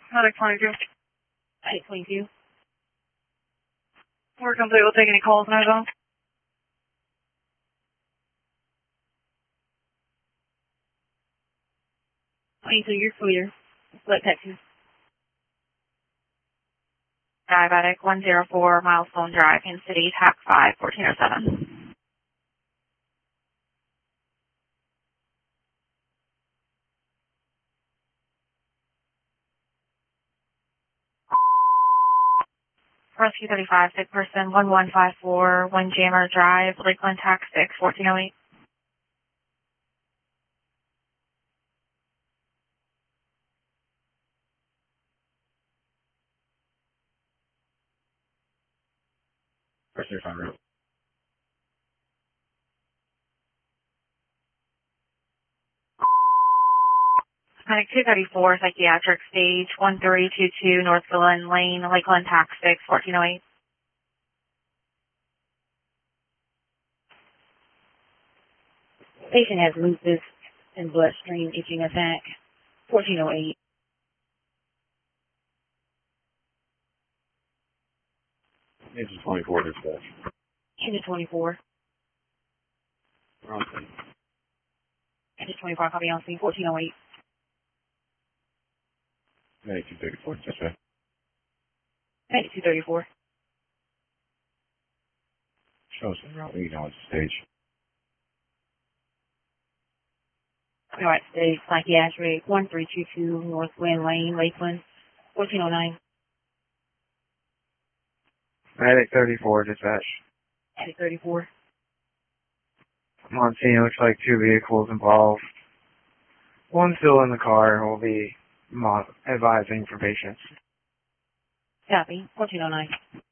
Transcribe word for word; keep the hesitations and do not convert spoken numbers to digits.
Medic twenty-two. eight twenty-two. We're complete. We'll take any calls now, John. twenty-two, you're clear. Split Texas. Diabetic one oh four, Milestone Drive, Kansas City, T A C five, fourteen oh seven. Rescue thirty-five, sick person, one one five four, one Jammer Drive, Lakeland, T A C six, fourteen oh eight. First thirty-five, right? Medic two thirty-four, psychiatric stage, one three two two, North Glen Lane, Lakeland, T A C six, fourteen oh eight. Patient has lupus and bloodstream itching attack. fourteen oh eight. Engine twenty-four, dispatch. Engine twenty-four. We're on scene. Engine twenty-four, copy on scene. fourteen oh eight. Medic two thirty-four, dispatch. Medic two thirty-four. Show us the route lead on stage. Alright, stage psychiatric, one three two two, North Glen Lane, Lakeland, fourteen oh nine. Medic thirty-four, dispatch. Medic thirty-four. I'm on scene. It looks like two vehicles involved. One still in the car. Will be mo- advising for patients. Copy, fourteen oh nine.